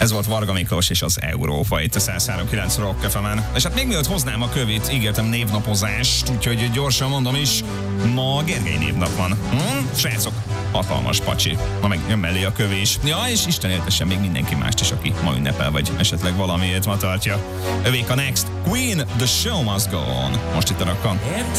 Ez volt Varga Miklós és az Európa itt a 103.9 Rock FM-en. És hát még mielőtt hoznám a kövét, ígértem névnapozást, úgyhogy gyorsan mondom is, ma Gergely névnap van. Srácok, hatalmas pacsi. Ma meg jön mellé a kövés. Ja, és Isten éltessen még mindenki mást is, aki ma ünnepel, vagy esetleg valamiért ma tartja. Övék a Next. Queen, The Show Must Go On. Most itt a Rockon.